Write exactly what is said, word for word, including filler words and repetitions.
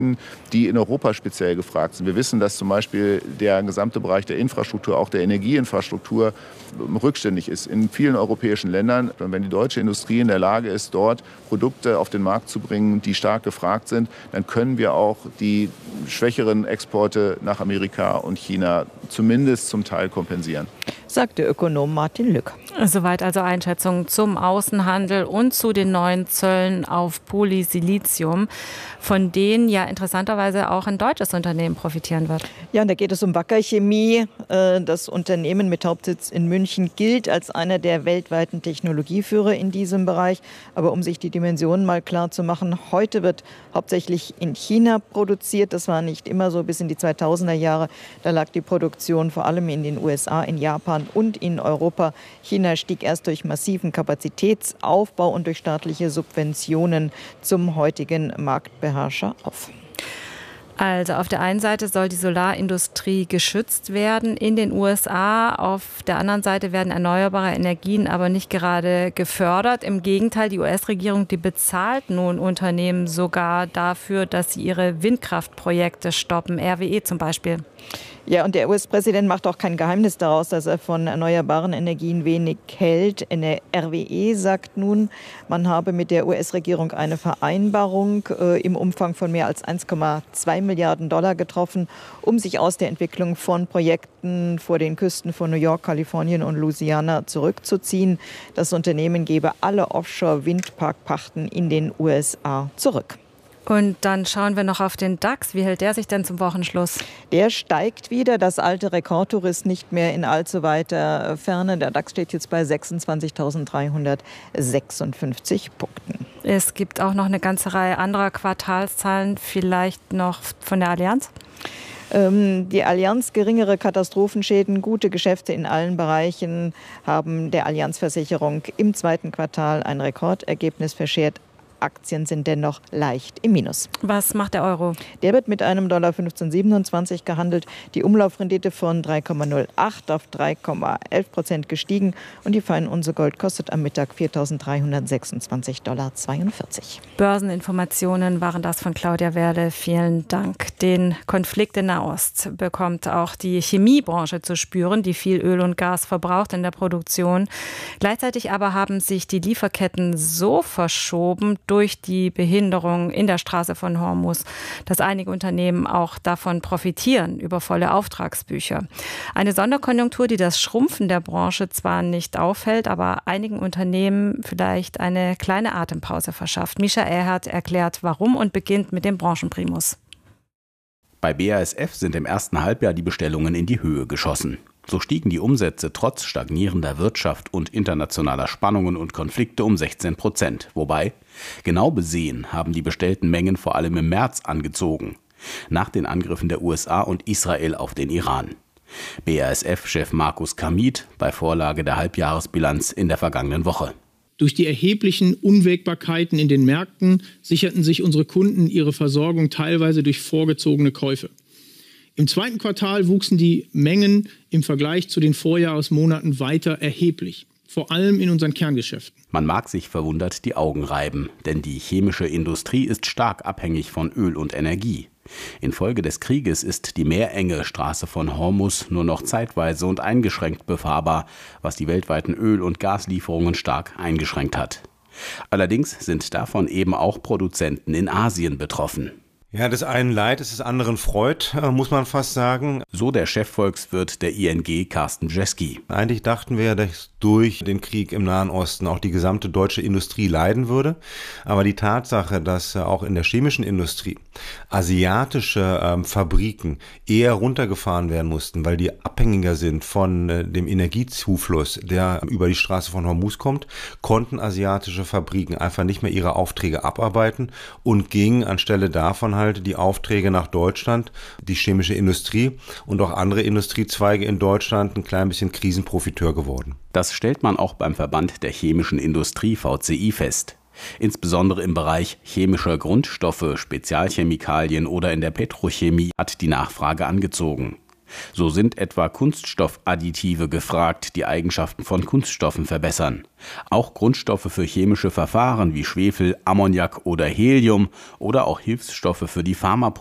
Projekten, die in Europa speziell gefragt sind. Wir wissen, dass zum Beispiel der gesamte Bereich der Infrastruktur, auch der Energieinfrastruktur, rückständig ist in vielen europäischen Ländern. Und wenn die deutsche Industrie in der Lage ist, dort Produkte auf den Markt zu bringen, die stark gefragt sind, dann können wir auch die schwächeren Exporte nach Amerika und China zumindest zum Teil kompensieren. Sagt der Ökonom Martin Lück. Soweit also Einschätzungen zum Außenhandel und zu den neuen Zöllen auf Polysilizium, von denen ja interessanterweise auch ein deutsches Unternehmen profitieren wird. Ja, und da geht es um Wacker Chemie. Das Unternehmen mit Hauptsitz in München gilt als einer der weltweiten Technologieführer in diesem Bereich. Aber um sich die Dimensionen mal klar zu machen, heute wird hauptsächlich in China produziert. Das war nicht immer so bis in die zweitausender Jahre. Da lag die Produktion vor allem in den U S A, in Japan und in Europa. China stieg erst durch massiven Kapazitätsaufbau und durch staatliche Subventionen zum heutigen Marktbeherrscher auf. Also auf der einen Seite soll die Solarindustrie geschützt werden in den U S A. Auf der anderen Seite werden erneuerbare Energien aber nicht gerade gefördert. Im Gegenteil, die U S-Regierung, die bezahlt nun Unternehmen sogar dafür, dass sie ihre Windkraftprojekte stoppen, R W E zum Beispiel. Ja, und der U S-Präsident macht auch kein Geheimnis daraus, dass er von erneuerbaren Energien wenig hält. R W E sagt nun, man habe mit der U S-Regierung eine Vereinbarung äh, im Umfang von mehr als eins Komma zwei Milliarden Dollar getroffen, um sich aus der Entwicklung von Projekten vor den Küsten von New York, Kalifornien und Louisiana zurückzuziehen. Das Unternehmen gebe alle Offshore-Windparkpachten in den U S A zurück. Und dann schauen wir noch auf den DAX. Wie hält der sich denn zum Wochenschluss? Der steigt wieder. Das alte Rekordhoch ist nicht mehr in allzu weiter Ferne. Der DAX steht jetzt bei sechsundzwanzigtausenddreihundertsechsundfünfzig Punkten. Es gibt auch noch eine ganze Reihe anderer Quartalszahlen, vielleicht noch von der Allianz? Ähm, die Allianz, geringere Katastrophenschäden, gute Geschäfte in allen Bereichen haben der Allianz-Versicherung im zweiten Quartal ein Rekordergebnis verschert. Aktien sind dennoch leicht im Minus. Was macht der Euro? Der wird mit einem Dollar fünfzehn siebenundzwanzig gehandelt. Die Umlaufrendite von drei Komma null acht auf drei Komma elf Prozent gestiegen. Und die Feinunze Gold kostet am Mittag viertausenddreihundertsechsundzwanzig Komma zweiundvierzig Dollar. Börseninformationen waren das von Claudia Werle. Vielen Dank. Den Konflikt in Nahost bekommt auch die Chemiebranche zu spüren, die viel Öl und Gas verbraucht in der Produktion. Gleichzeitig aber haben sich die Lieferketten so verschoben durch die Behinderung in der Straße von Hormuz, dass einige Unternehmen auch davon profitieren, über volle Auftragsbücher. Eine Sonderkonjunktur, die das Schrumpfen der Branche zwar nicht aufhält, aber einigen Unternehmen vielleicht eine kleine Atempause verschafft. Mischa Erhardt erklärt, warum und beginnt mit dem Branchenprimus. Bei B A S F sind im ersten Halbjahr die Bestellungen in die Höhe geschossen. So stiegen die Umsätze trotz stagnierender Wirtschaft und internationaler Spannungen und Konflikte um sechzehn Prozent. Wobei, genau besehen, haben die bestellten Mengen vor allem im März angezogen, nach den Angriffen der U S A und Israel auf den Iran. B A S F-Chef Markus Kamit bei Vorlage der Halbjahresbilanz in der vergangenen Woche. Durch die erheblichen Unwägbarkeiten in den Märkten sicherten sich unsere Kunden ihre Versorgung teilweise durch vorgezogene Käufe. Im zweiten Quartal wuchsen die Mengen im Vergleich zu den Vorjahresmonaten weiter erheblich, vor allem in unseren Kerngeschäften. Man mag sich verwundert die Augen reiben, denn die chemische Industrie ist stark abhängig von Öl und Energie. Infolge des Krieges ist die meerenge Straße von Hormuz nur noch zeitweise und eingeschränkt befahrbar, was die weltweiten Öl- und Gaslieferungen stark eingeschränkt hat. Allerdings sind davon eben auch Produzenten in Asien betroffen. Ja, des einen Leid ist des anderen Freud, muss man fast sagen. So der Chefvolkswirt der I N G, Carsten Jeski. Eigentlich dachten wir, dass durch den Krieg im Nahen Osten auch die gesamte deutsche Industrie leiden würde. Aber die Tatsache, dass auch in der chemischen Industrie asiatische ähm, Fabriken eher runtergefahren werden mussten, weil die abhängiger sind von äh, dem Energiezufluss, der über die Straße von Hormuz kommt, konnten asiatische Fabriken einfach nicht mehr ihre Aufträge abarbeiten und gingen anstelle davon halt die Aufträge nach Deutschland, die chemische Industrie und auch andere Industriezweige in Deutschland ein klein bisschen Krisenprofiteur geworden. Das stellt man auch beim Verband der chemischen Industrie V C I fest. Insbesondere im Bereich chemischer Grundstoffe, Spezialchemikalien oder in der Petrochemie hat die Nachfrage angezogen. So sind etwa Kunststoffadditive gefragt, die Eigenschaften von Kunststoffen verbessern. Auch Grundstoffe für chemische Verfahren wie Schwefel, Ammoniak oder Helium oder auch Hilfsstoffe für die Pharmaproduktion